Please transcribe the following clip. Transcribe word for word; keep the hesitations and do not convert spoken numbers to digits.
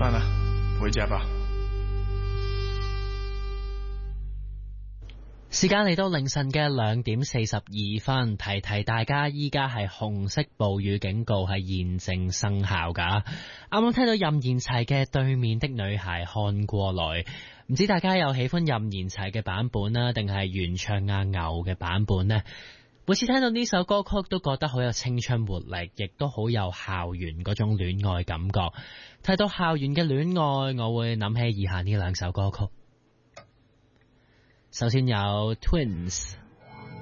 飯啦，回家吧。 時間嚟到凌晨嘅兩點四十二分，提提大家依家係紅色暴雨警告係現正生效噶。啱啱聽到任賢齊嘅對面的女孩看過來，唔知大家有喜歡任賢齊嘅版本啦，定係原唱阿牛嘅版本呢？每次聽到呢首歌曲都覺得好有青春活力，亦都好有校園嗰種戀愛感覺。提到校園嘅戀愛，我會諗起以下呢兩首歌曲。首先有 Twins